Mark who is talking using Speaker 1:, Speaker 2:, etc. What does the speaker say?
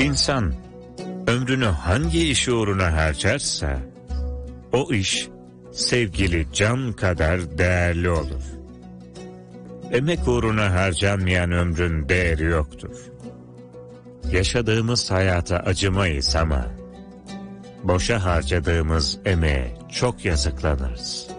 Speaker 1: İnsan ömrünü hangi iş uğruna harcarsa o iş sevgili can kadar değerli olur. Emek uğruna harcanmayan ömrün değeri yoktur. Yaşadığımız hayata acımayız ama boşa harcadığımız emeğe çok yazıklanırız.